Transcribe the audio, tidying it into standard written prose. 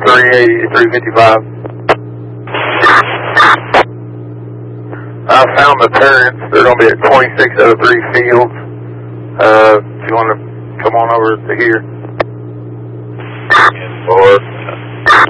380 to 355. I found the parents. They're going to be at 2603 Fields. If you want to come on over to here. Or